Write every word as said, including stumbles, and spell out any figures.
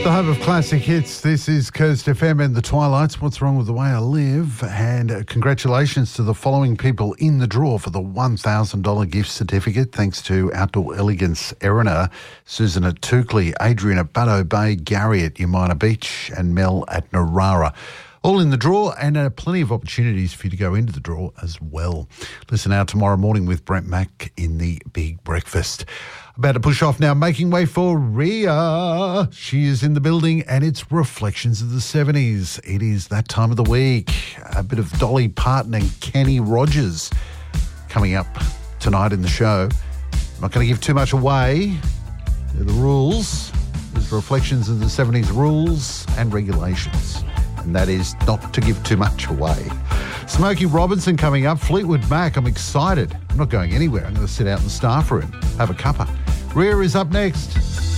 The home of classic hits. This is Coast F M and The Twilights. What's wrong with the way I live? And uh, congratulations to the following people in the draw for the one thousand dollars gift certificate, thanks to Outdoor Elegance Erina, Susan at Toukley, Adrian at Butto Bay, Gary at Umina Beach and Mel at Narara. All in the draw, and uh, plenty of opportunities for you to go into the draw as well. Listen out tomorrow morning with Brent Mack in the Big Breakfast. About to push off now, making way for Ria. She is in the building, and it's Reflections of the seventies. It is that time of the week. A bit of Dolly Parton and Kenny Rogers coming up tonight in the show. I'm not going to give too much away. They're the rules. There's Reflections of the seventies rules and regulations. And that is not to give too much away. Smokey Robinson coming up, Fleetwood Mac. I'm excited. I'm not going anywhere. I'm going to sit out in the staff room, have a cuppa. Ria is up next.